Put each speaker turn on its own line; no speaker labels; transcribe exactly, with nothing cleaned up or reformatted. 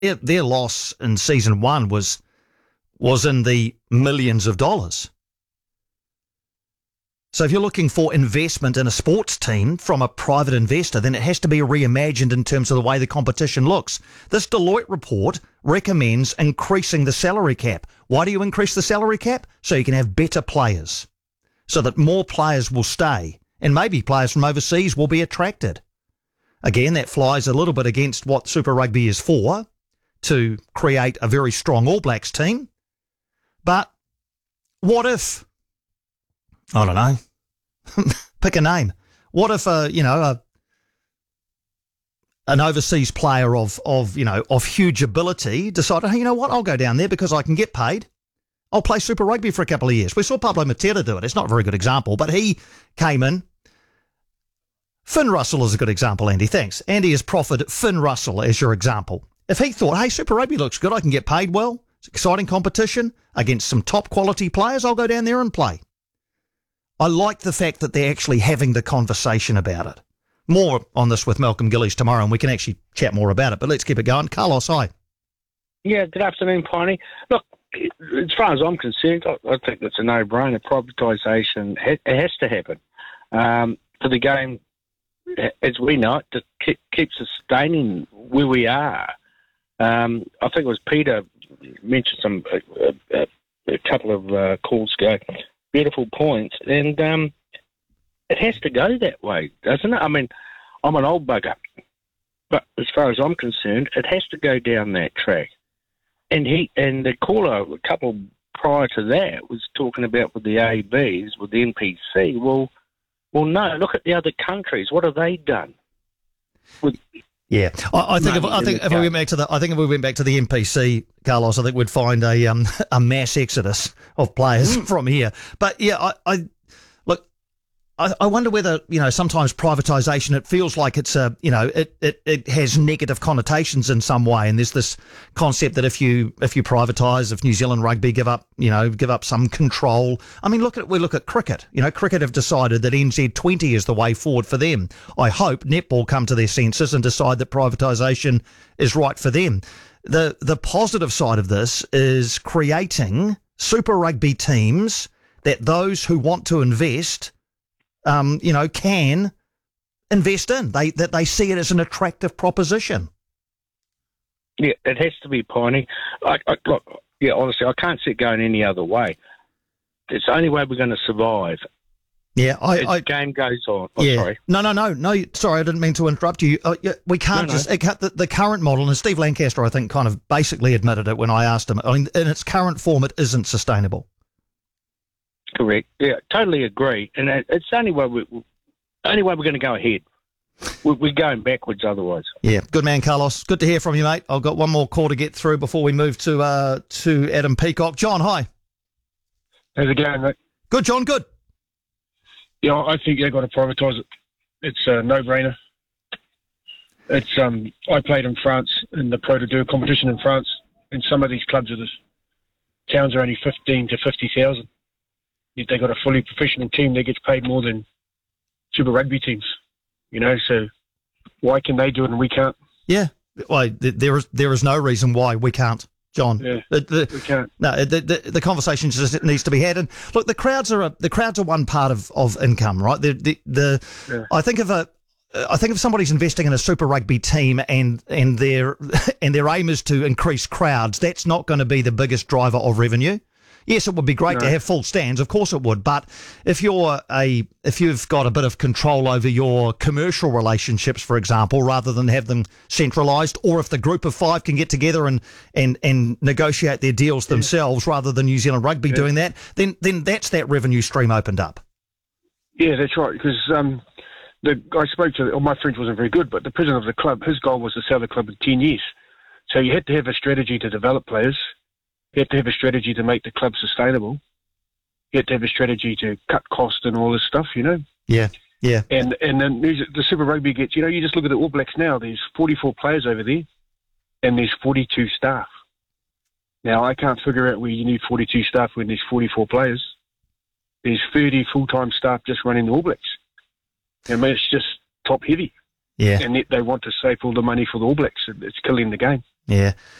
their, their loss in season one was was in the millions of dollars. So if you're looking for investment in a sports team from a private investor, then it has to be reimagined in terms of the way the competition looks. This Deloitte report recommends increasing the salary cap. Why do you increase the salary cap? So you can have better players, so that more players will stay, and maybe players from overseas will be attracted. Again, that flies a little bit against what Super Rugby is for, to create a very strong All Blacks team. But what if... I don't know. Pick a name. What if a you know a, an overseas player of of you know of huge ability decided, hey, you know what, I'll go down there because I can get paid. I'll play Super Rugby for a couple of years. We saw Pablo Matera do it. It's not a very good example, but he came in. Finn Russell is a good example, Andy. Thanks. Andy has proffered Finn Russell as your example. If he thought, hey, Super Rugby looks good, I can get paid well. It's exciting competition against some top quality players. I'll go down there and play. I like the fact that they're actually having the conversation about it. More on this with Malcolm Gillies tomorrow, and we can actually chat more about it. But let's keep it going. Carlos, hi.
Yeah, good afternoon, Piney. Look, as far as I'm concerned, I, I think it's a no-brainer. Privatisation, it has to happen um, for the game, as we know it, to keep, keep sustaining where we are. Um, I think it was Peter mentioned some a, a, a couple of uh, calls ago. Beautiful points, and um, it has to go that way, doesn't it? I mean, I'm an old bugger, but as far as I'm concerned, it has to go down that track. And he and the caller, a couple prior to that, was talking about with the A Bs, with the N P C. Well, well, no. Look at the other countries. What have they done? With
Yeah, I, I think if, I think if we went back to the I think if we went back to the N P C, Carlos, I think we'd find a um a mass exodus of players mm. from here. But yeah, I, I look, I, I wonder whether you know sometimes privatisation, it feels like it's a you know it, it, it has negative connotations in some way, and there's this concept that if you if you privatise, if New Zealand Rugby give up you know give up some control. I mean, look at we look at cricket. You know, cricket have decided that N Z twenty is the way forward for them. I hope netball come to their senses and decide that privatisation is right for them. The the positive side of this is creating Super Rugby teams that those who want to invest, um, you know, can invest in. They that they see it as an attractive proposition.
Yeah, it has to be, Piney. I, I, look, yeah, honestly, I can't see it going any other way. It's the only way we're going to survive.
Yeah, I,
As
I
the game goes on. Oh,
yeah.
sorry.
No, no, no, no. Sorry, I didn't mean to interrupt you. Uh, yeah, we can't
No,
just
no.
It, can't- the, the current model, and Steve Lancaster, I think, kind of basically admitted it when I asked him. I mean, in its current form, it isn't sustainable.
Correct. Yeah, totally agree. And it- it's the only way we, only way we're going to go ahead. We're, we're going backwards otherwise.
Yeah, good man, Carlos. Good to hear from you, mate. I've got one more call to get through before we move to uh, to Adam Peacock. John, hi.
How's it going, mate?
Good, John. Good.
Yeah, I think they've got to privatise it. It's a no-brainer. It's um, I played in France in the Pro de Deux competition in France, and some of these clubs are this towns are only fifteen to fifty thousand. Yet they got a fully professional team that gets paid more than Super Rugby teams. You know, so why can they do it and we can't?
Yeah. Well, th- there is there is no reason why we can't, John.
Yeah,
the, the,
we can't.
No, the, the the conversation just needs to be had. And look, the crowds are a, the crowds are one part of, of income, right? The the, the
Yeah.
I think of a I think if somebody's investing in a Super Rugby team and and their and their aim is to increase crowds, that's not going to be the biggest driver of revenue. Yes, it would be great
No.
to have full stands, of course it would. But if you're a if you've got a bit of control over your commercial relationships, for example, rather than have them centralised, or if the group of five can get together and and, and negotiate their deals
Yeah.
themselves rather than New Zealand Rugby
Yeah.
doing that, then then that's that revenue stream opened up.
Yeah, that's right. Because um, the I spoke to, well, my French wasn't very good, but the president of the club, his goal was to sell the club in ten years. So you had to have a strategy to develop players. You had to have a strategy to make the club sustainable. You had to have a strategy to cut costs and all this stuff, you know.
Yeah, yeah,
And and then there's- the Super Rugby gets, you know, you just look at the All Blacks now. There's forty-four players over there, and there's forty-two staff. Now I can't figure out where you need forty-two staff when there's forty-four players. There's thirty full-time staff just running the All Blacks. I mean, it's just top heavy.
yeah,
And yet they want to save all the money for the All Blacks. It's killing the game.
Yeah.